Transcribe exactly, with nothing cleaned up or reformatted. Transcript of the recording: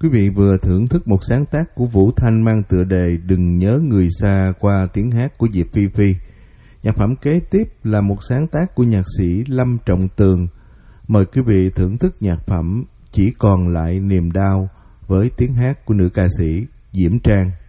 Quý vị vừa thưởng thức một sáng tác của Vũ Thanh mang tựa đề Đừng Nhớ Người Xa qua tiếng hát của Diệp Phi Phi. Nhạc phẩm kế tiếp là một sáng tác của nhạc sĩ Lâm Trọng Tường. Mời quý vị thưởng thức nhạc phẩm Chỉ Còn Lại Niềm Đau với tiếng hát của nữ ca sĩ Diễm Trang.